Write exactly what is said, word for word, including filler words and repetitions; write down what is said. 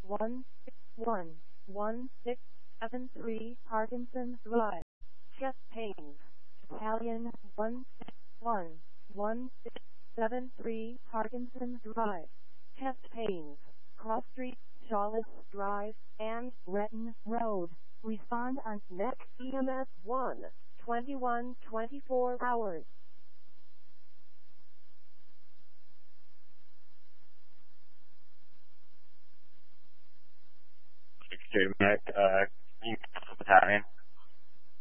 one six one one six seven three Parkinson Drive. Chest pains. Italian one six one one six seven three Parkinson Drive. Chest pains. Cross Street, Chalice Drive, and Retton Road. Respond on next E M S one, twenty-one, twenty-four hours. J Mac, uh, Battalion.